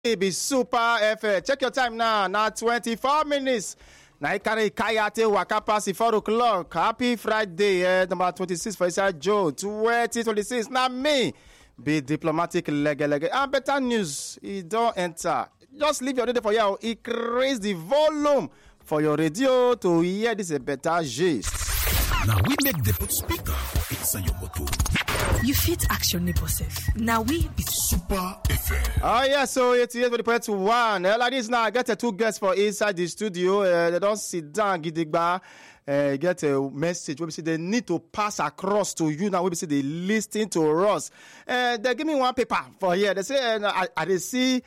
It be Super FM. Check your time now. Now 24 minutes. Now you carry Kayate waka pass 4 o'clock. Happy Friday, number 26 for inside Joe 2026. Now me be diplomatic leg. And better news, it don't enter. Just leave your radio for you. Increase the volume for your radio to hear this a better gist. Now we make the put speaker inside your motor. You fit action neighbor self. Now we be Super FM. Oh yeah, so 88.1. Like this now, I get two guests for inside the studio. They don't sit down, gidigba. Get a message. We say they need to pass across to you now. We say they listen to us. They give me one paper for here. They say I see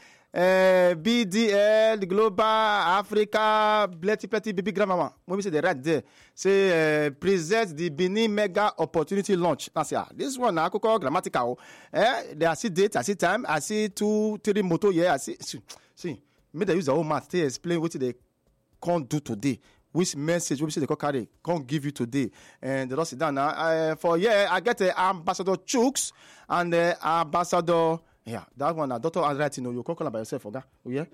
BDL, Global, Africa, Plenty, Baby Grandmama. When we say they right there, say present the Benin Mega Opportunity Launch. Now say this one now, grammatical. They I see date, I see time, I see 2-3 motor here. I see. Make they use the whole math to explain what they can't do today. Which message we say they can't give you today, and they don't sit down now. For I get Ambassador Chooks and Ambassador. Yeah, that one, Dr. Adrian, you can call by yourself, Oga. Oh, yeah?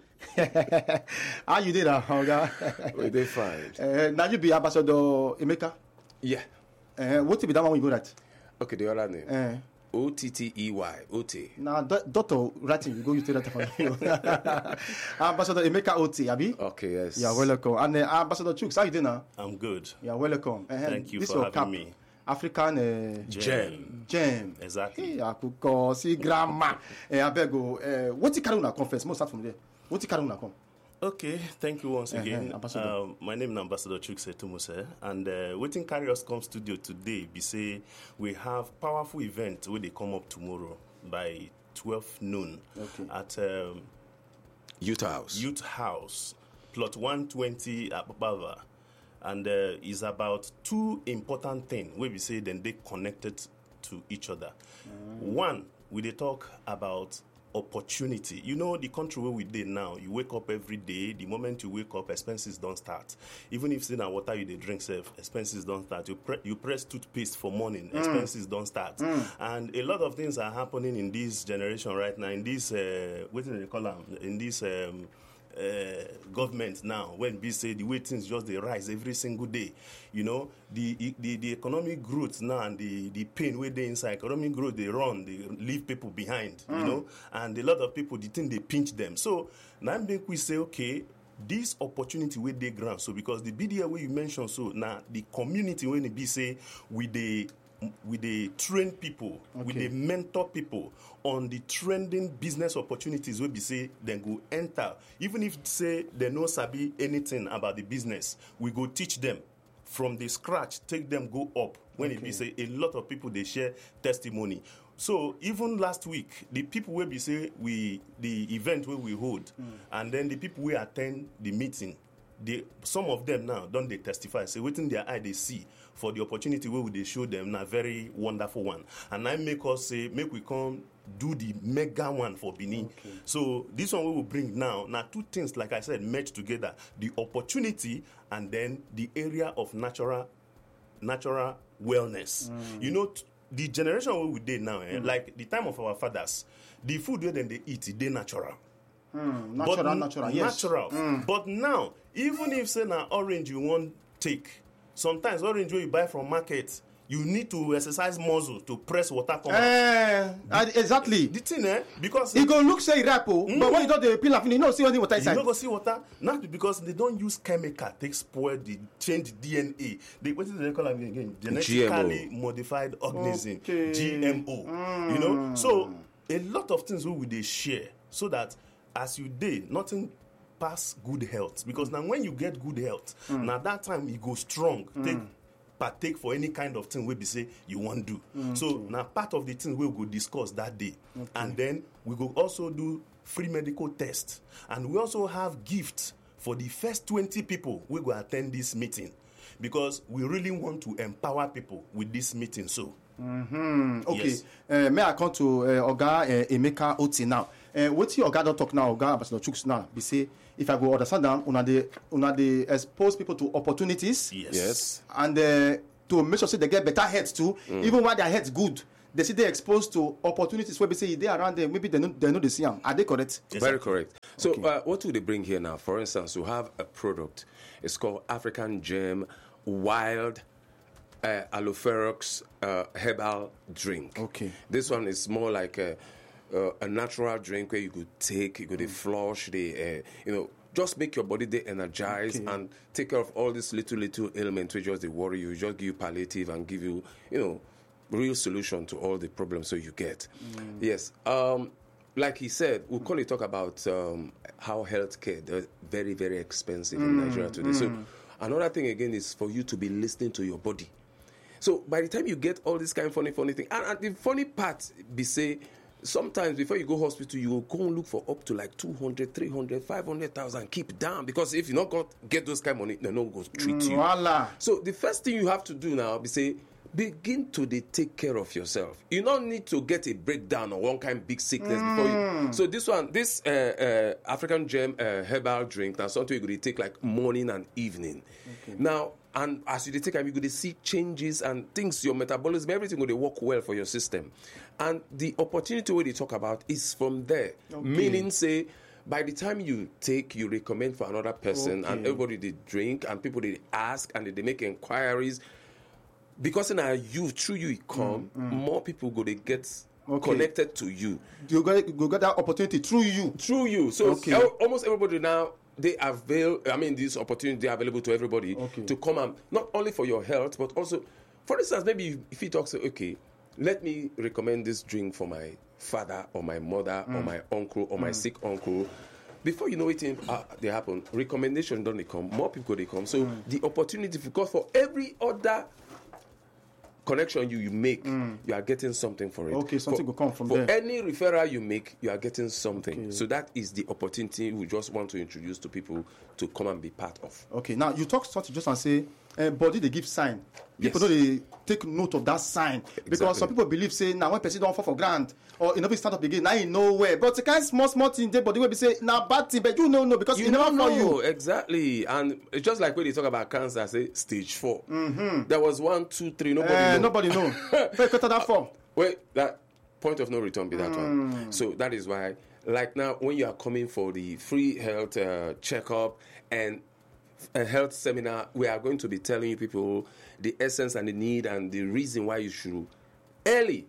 How you did that, Oga? We did fine. Now you be Ambassador Emeka? Yeah. What be that one you go right? Okay, the other name. O-T-T-E-Y. O-T. Now, Dr. writing, you go use that for you. Ambassador Emeka O-T, Abi? Okay, yes. Yeah, welcome. And Ambassador Chooks, how you doing now? I'm good. Yeah, welcome. Thank you this for having me. African gem. Exactly. Hey, I could call see grandma. I beg go. What you carry on a conference? Most start from there. What you carry on a come? Okay, thank you once again. My name is Ambassador Chukse Tumuse, and waiting carry us come studio today. We say we have powerful event where they come up tomorrow by 12 noon at Youth House, plot 120 at Baba. And is about two important things where we say then they connected to each other. One, we they talk about opportunity. You know the country where we did now, you wake up every day, the moment you wake up, expenses don't start. Even if in water you they drink safe, expenses don't start. You press toothpaste for morning, expenses don't start. And a lot of things are happening in this generation right now, in this what do they call them? In this government now, when we say the way things just they rise every single day, you know, the economic growth now and the pain where they inside economic growth they run, they leave people behind, you know, and a lot of people the thing they pinch them. So now we say okay, this opportunity where they grant. So because the BDA where you mentioned, so now the community when they be say with the train people, with the mentor people on the trending business opportunities where we say then go enter. Even if say they no sabi anything about the business, we go teach them from the scratch, take them go up. When it be say a lot of people they share testimony. So even last week, the people where we say the event where we hold, and then the people we attend the meeting, some of them now don't they testify, say within their eye they see for the opportunity where they show them a very wonderful one. And I make us say, make we come do the mega one for Benin. So this one we will bring now two things, like I said, merge together. The opportunity and then the area of natural wellness. You know, the generation where we did now, like the time of our fathers, the food where they eat, they natural. Natural. But now, even if say now orange you want take, sometimes orange where you buy from market, you need to exercise muscle to press water come out. Exactly. The thing, because it go look say rap, but when you don't the peel off, you don't see any water inside. You don't go see water, not because they don't use chemical, they spoil the change DNA. What do they call it again? Genetically modified organism, GMO. You know, so a lot of things we they share so that as you did, nothing pass good health. Because now when you get good health, now that time you go strong, partake for any kind of thing we be say you want to do. So now part of the thing we will discuss that day. And then we will also do free medical tests. And we also have gifts for the first 20 people we will attend this meeting. Because we really want to empower people with this meeting. So okay. Yes. May I come to Oga Emeka Oti now? What your Oga don't talk now, Oga Ambassador Chooks now? Be say if I go understand them, una dey expose people to opportunities. Yes. And to make sure say they get better heads too. Even while their heads good, they see they exposed to opportunities where they say they around them, maybe they know the see them. Are they correct? Very correct. So what do they bring here now? For instance, we have a product. It's called African Gem Wild Aloe herbal drink. Okay. This one is more like a natural drink where you could flush, just make your body they energized and take care of all these little ailments which just they worry you. Just give you palliative and give you, real solution to all the problems so you get. Yes. Like he said, we'll currently talk about how healthcare is very, very expensive in Nigeria today. So another thing again is for you to be listening to your body. So by the time you get all this kind of funny thing, and the funny part be say, sometimes before you go hospital, you will go and look for up to like 200, 300, 500,000, keep down. Because if you not get those kind of money, they're not going to treat you. Voila. So the first thing you have to do now is say, begin to take care of yourself. You don't need to get a breakdown or one kind of big sickness before you. So this African Gem herbal drink, now something you're going to take like morning and evening. Okay. Now, and as you take, you're going to see changes and things, your metabolism, everything will work well for your system. And the opportunity where they talk about is from there. Okay. Meaning, say, by the time you recommend for another person, and everybody they drink, and people they ask, and they make inquiries. Because now through you come, more people go to get connected to you. You got that opportunity through you. Through you. So almost everybody now, they avail, this opportunity are available to everybody to come and, not only for your health, but also, for instance, maybe if he talks, let me recommend this drink for my father or my mother or my uncle or my sick uncle. Before you know it, they happen. Recommendation don't come. More people they come. So the opportunity, because for every other connection you make, you are getting something for it. Okay, something will come from there. For any referral you make, you are getting something. Okay. So that is the opportunity we just want to introduce to people to come and be part of. Okay, now you talk something just and say, body they give sign. People know they take note of that sign. Because some people believe, say, now when person don't fall for grant, or you know, stand up again, now you know where. But the kind of small thing, they body will be say, now bad thing, but you know, because you never know you. Exactly. And it's just like when they talk about cancer, say stage 4. There was 1, 2, 3, nobody know. That 4. Wait, that point of no return be that one. So that is why, like now, when you are coming for the free health checkup and a health seminar, we are going to be telling you people the essence and the need and the reason why you should early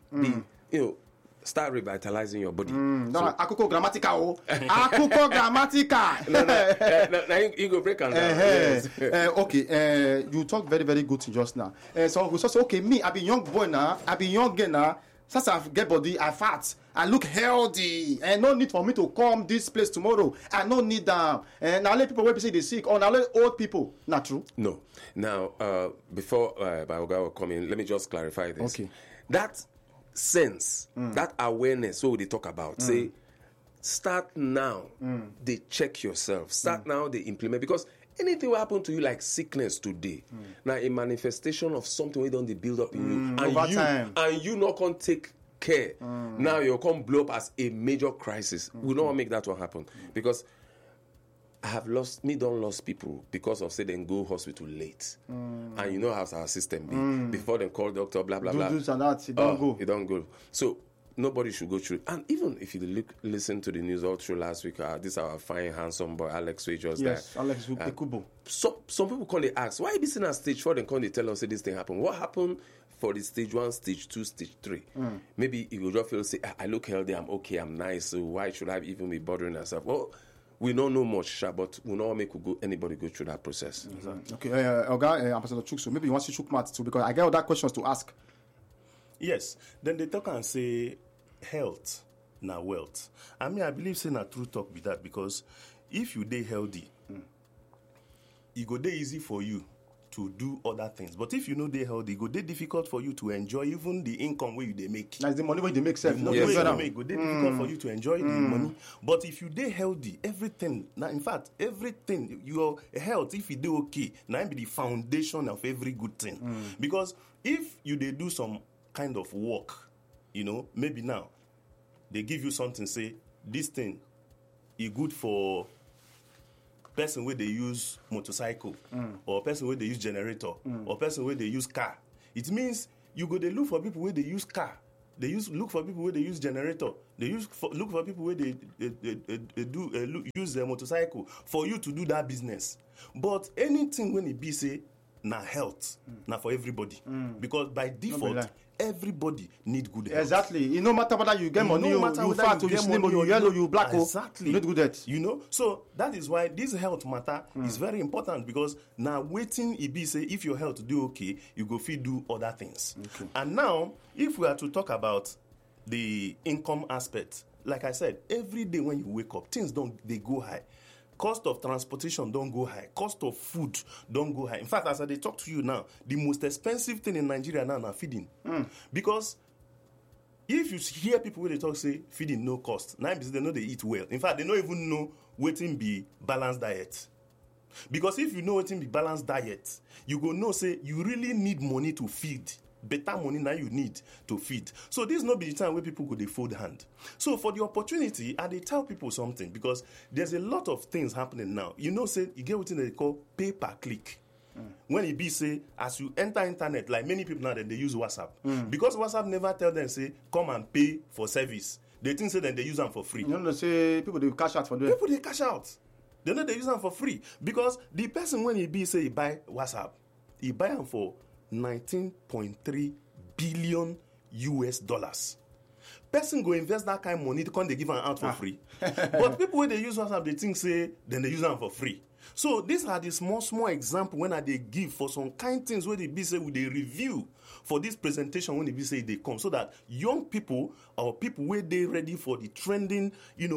start revitalizing your body. Akuko Grammatica. Akuko Grammatica. Now you go break on that. Okay, you talk very, very good just now. So we say, okay, me, I be young boy now, I be young girl now. Since I get body, I fat, I look healthy, and no need for me to come this place tomorrow. I no need them. And now let people will be say they sick, or now let old people. Not true. No. Now, before Bayoga will come in, let me just clarify this. Okay. That sense, that awareness, what they talk about, say, start now. They check yourself. Start now. They implement, because anything will happen to you like sickness today. Now a manifestation of something we don't build up in you, and you not can take care. Now you can blow up as a major crisis. We don't want to make that one happen, because I have lost people because of say they go hospital late, and you know how our system be before they call doctor blah blah blah. It don't go. So nobody should go through. And even if you listen to the news all through last week, this our fine, handsome boy, Alex, we just Alex Ekubo. Some people call they ask, why this in a stage 4? Then come they tell us, say this thing happened. What happened for the stage 1, stage 2, stage 3? Maybe you will just feel, say, I look healthy, I'm okay, I'm nice, so why should I even be bothering myself? Well, we don't know much, but we don't make anybody go through that process. Okay, Ambassador Chuk, so maybe you want to Chuk Matt too, because I got other questions to ask. Yes. Then they talk and say health na wealth. I mean, I believe say na true talk be that, because if you dey healthy, it go dey easy for you to do other things. But if you know dey healthy, it go dey difficult for you to enjoy even the income where you dey make. That's the money where they make self. The money where you make go dey difficult for you to enjoy the money. But if you dey healthy, everything, now in fact, everything, your health, if you dey okay, now be the foundation of every good thing. Because if you dey do some kind of work, maybe now they give you something, say this thing is good for person where they use motorcycle, or person where they use generator, or person where they use car. It means you go to look for people where they use car. They look for people where they use generator. They look for people where they use a motorcycle for you to do that business. But anything when it be say na health, na for everybody. Because by default, everybody need good health. Exactly. It no matter whether you get money, you fat, you slim, you yellow, you black, exactly. You need good health. You know, so that is why this health matter is very important, because now waiting it be say if your health do okay, you go fit do other things. Okay. And now, if we are to talk about the income aspect, like I said, every day when you wake up, things they go high. Cost of transportation don't go high. Cost of food don't go high. In fact, as I talk to you now, the most expensive thing in Nigeria now is feeding. Because if you hear people when they talk say feeding no cost, now because they know they eat well. In fact, they don't even know wetin be balanced diet. Because if you know wetin be balanced diet, you go know say you really need money to feed. Better money now you need to feed. So this not be the time where people go they fold hand. So for the opportunity, I they tell people something, because there's a lot of things happening now. You know, say you get what they call pay per click. When it be say as you enter internet, like many people now, then they use WhatsApp. Because WhatsApp never tell them say come and pay for service. They think say then they use them for free. You know, say people they cash out for them. People they cash out. They know they use them for free, because the person when he be say he buy WhatsApp, he buy them for $19.3 billion US. Person go invest that kind of money to come they give them out for free. But people when they use WhatsApp, they think say then they use them for free. So these are the small example when they give for some kind things where they be say they review for this presentation when they be say they come, so that young people or people where they ready for the trending,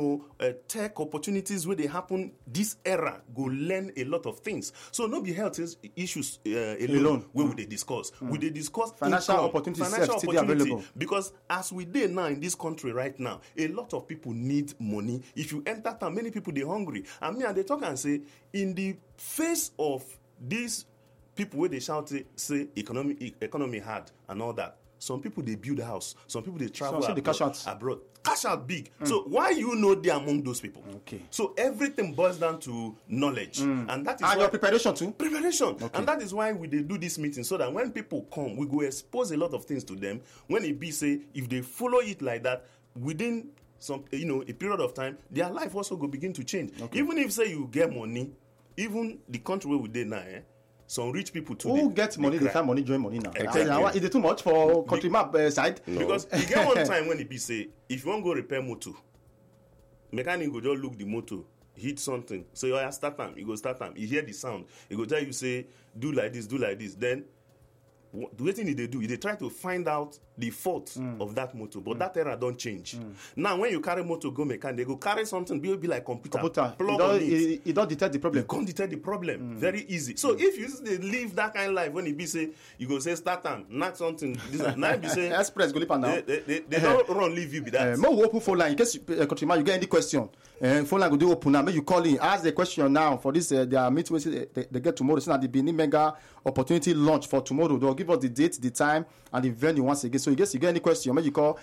tech opportunities where they happen this era go learn a lot of things. So no be health issues alone where would they discuss? Would they discuss financial opportunities available? Because as we did now in this country right now, a lot of people need money. If you enter town, many people they hungry. And they talk and say in the face of this. People where they shout say economy hard and all that. Some people they build a house. Some people they travel abroad. Cash out big. So why you know they among those people? Okay. So everything boils down to knowledge, and that is and your preparation too. Okay. And that is why we they do this meeting, so that when people come, we go expose a lot of things to them. When it be say if they follow it like that within some a period of time, their life also go begin to change. Okay. Even if say you get money, even the country where we did now. Some rich people too. Who gets money? They find money, join money now. Exactly. Is it too much for country map side? No. Because you get one time when it be say, if you want to go repair motor, mechanic go just look the motor, hit something, say, oh yeah, start time. You go start time. You hear the sound. He go tell you say, do like this. Then the thing they do, they try to find out the fault of that motor, but that era don't change. Now, when you carry motor go mechanic, they go carry something, be like computer. Plug on it. It don't detect the problem. You can't detect the problem. Very easy. So if you live that kind of life, when it be say, you go say start time, knock something. Now be say express go live now. They don't run leave you be that. More open phone line in case countryman you get any question. Phone line go do open now. Make you call in, ask the question now for this. Their meeting they get tomorrow. It's not the Benin Mega Opportunity launch for tomorrow. They'll give us the date, the time, and the venue once again. So in case you get any question, make you call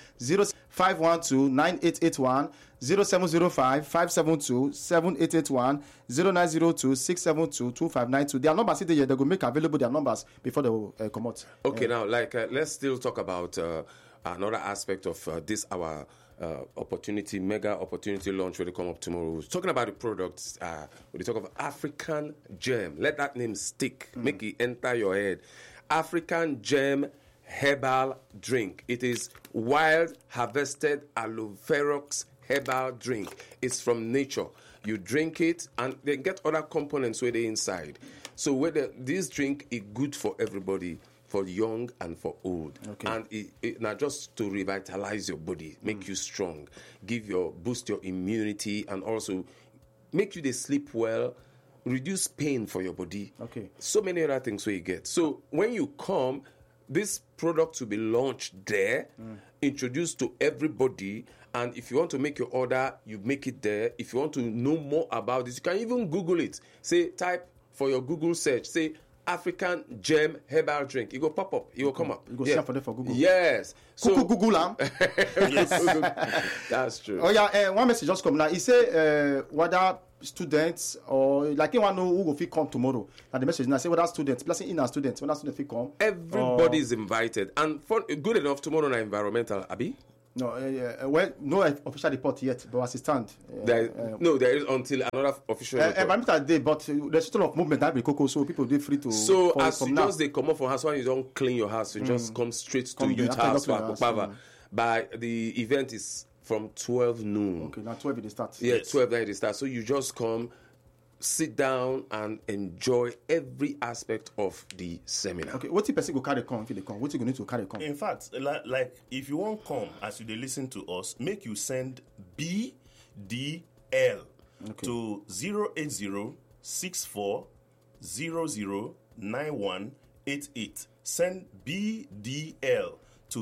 0512-9881, 0705-572-7881, 0902-672-2592. Their numbers they go make available their numbers before they will come out. Okay, now let's still talk about another aspect of this our mega opportunity launch where they come up tomorrow. We're talking about the products. We talk of African Gem. Let that name stick. Make it enter your head. African Gem herbal drink. It is wild harvested aloe vera herbal drink. It's from nature. You drink it and they get other components where they inside. So whether this drink is good for everybody, for young and for old. Okay. And it not just to revitalize your body, make you strong, boost your immunity, and also make you sleep well, reduce pain for your body. Okay. So many other things where you get. So when you come, this product will be launched there, introduced to everybody. And if you want to make your order, you make it there. If you want to know more about this, you can even Google it. Type for your Google search, say African Gem herbal drink. It will pop up. It will come up. You go search for them for Google. Yes. So Google am. Yes. That's true. Oh yeah. One message just come now. He say whether students or like you want to know who will fit come tomorrow? And the message now say whether students, placing in our students, whether students fit come. Everybody is invited, and for good enough tomorrow na environmental, Abi. No, well, no official report yet, but as it stands. There is until another official report. Environmental day, but there's still of movement that be cocoa, so people they free to. So for, as from you now. just they come up from house when you don't clean your house, you just come straight to Come there, youth after house for you don't clean your Akpava. But the event is from 12 noon. Okay, now 12 it starts. Yeah, 12 night it starts. So you just come, sit down, and enjoy every aspect of the seminar. Okay, what if person go carry come if they come? What you go need to carry come? In fact, like if you won't come as you dey listen to us, make you send BDL to 08064009188. Send BDL to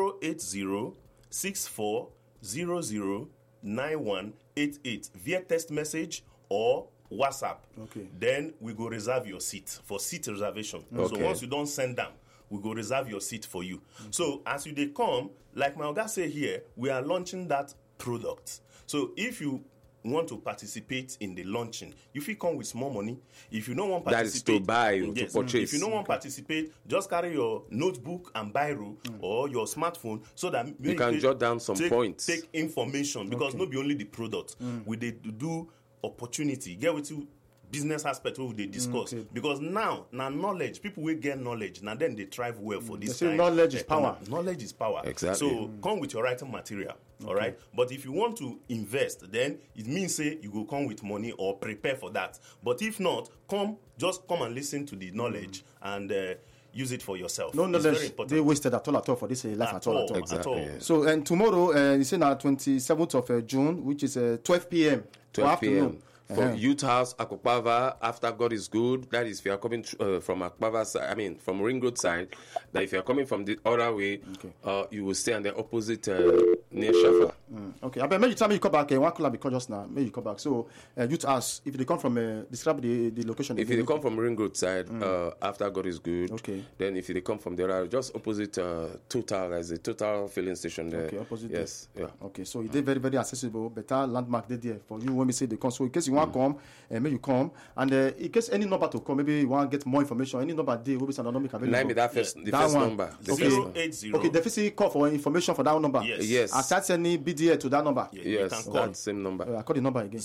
08064009188 via text message or WhatsApp. Okay. Then we go reserve your seat for seat reservation. Okay. So once you don't send them, we go reserve your seat for you. So as you dey come, like my oga say here, we are launching that product. So if you want to participate in the launching, you fit come with small money. If you don't want That is to participate, buy or to purchase. If you don't want participate, just carry your notebook and biro or your smartphone so that You can jot down some points. Take information because not be only the product. We dey do opportunity. Get with you business aspect wey we dey discuss because now knowledge, people wey get knowledge, now then they thrive well for this They say kind. knowledge is power. Knowledge is power. Exactly. So come with your writing material. All right. But if you want to invest, then it means say you go come with money or prepare for that. But if not, just come and listen to the knowledge and use it for yourself. No It's very knowledge important. they wasted at all for this life at all. Exactly, yeah. So and tomorrow, you say now 27th of June, which is 12 p.m. 12 p.m. afternoon. For Youth House, Akpava, after God is good. That is if you are coming from Akpava side, from Ring Road side. That if you are coming from the other way, you will stay on the opposite near Shafa. Okay, I bet maybe you tell me you come back. One could because just now, maybe you come back. So Youth House, if they come from describe the location. If they come from Ring Road side, after God is good. Okay. Then if they come from the other, just opposite Total, there's a Total filling station there. Okay, opposite. Yes, yeah. Okay, so it is very, very accessible. Better landmark there for you when we say they come. So in case you want to come, maybe you come. And in case any number to come, maybe you want to get more information. Any number there will be some number available. Name me that first, the first one. number. The Okay. first one. 080. Okay, definitely call for information for that number. Yes. Yes. I start sending BDA to that number. Yeah, you Yes, can call. that same number. I call the number again.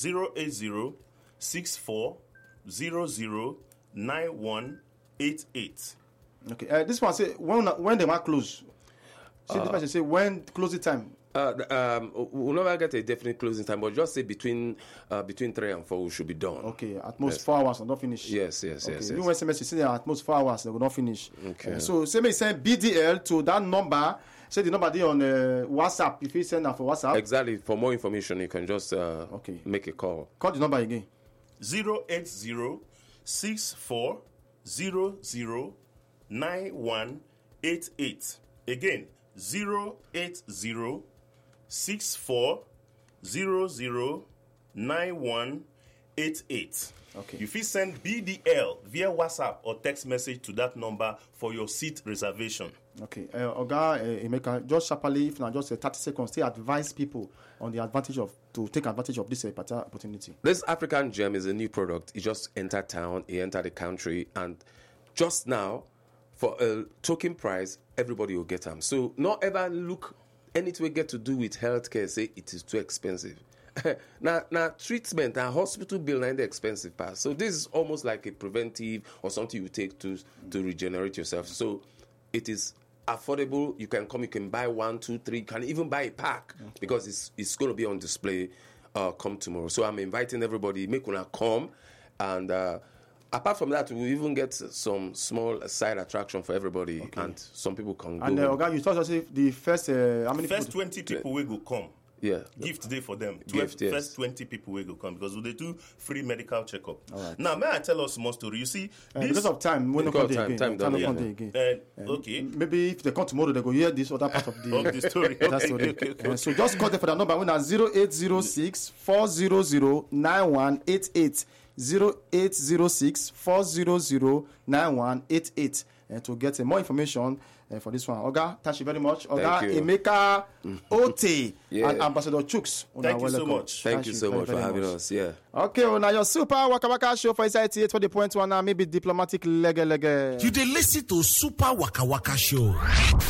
08064009188. Okay, this one say when they want close. See, this person say when closing time. We'll never get a definite closing time, but just say between 3 and 4 we should be done. Okay, at most 4 hours and not finish. Yes. Okay. You when SMS say at most 4 hours they will not finish. Okay. So say me send BDL to that number. Say the number there on WhatsApp. If you send that for WhatsApp, Exactly. For more information, you can just make a call. call the number again. 08064009188. Again, 08064009188. Okay. You fit send BDL via WhatsApp or text message to that number for your seat reservation. Okay, Oga Emeka, just sharply, if not just 30 seconds, still advise people on the advantage to take advantage of this particular opportunity. This African gem is a new product. It just entered town, it entered the country, and just now, for a token price, everybody will get them. So not ever look anything we get to do with healthcare, say it is too expensive. now treatment and hospital bill are the expensive part. So this is almost like a preventive or something you take to regenerate yourself. So it is affordable. You can come, you can buy 1, 2, 3, you can even buy a pack because it's going to be on display come tomorrow. So I'm inviting everybody, make una come, and apart from that, we'll even get some small side attraction for everybody, and some people can And go. Oga, you told us if the first how many First people? 20 people will go come. Yeah. Gift day for them. Gift, yes. First 20 people will go come because they do free medical checkup. right. Now, may I tell us more story? You see, this, Because of time, we're not Because going of again. time Time don't not know. come again. okay. Maybe if they come tomorrow, they go hear this other part of the, Of the story. that story. Okay. So just call them for that number. When at 0806 400 9188. 0806 400 9188. to get more information for this one. Oga, thank you very much. Thank Oga you. Emeka Ote Yeah. and Ambassador Chuks. Thank you so much. Thank you so very, much for very having much. us. Yeah. Okay, now your super Waka Waka show for inside 20.1 now, maybe diplomatic lege. You dey listen to Super Waka Waka Show.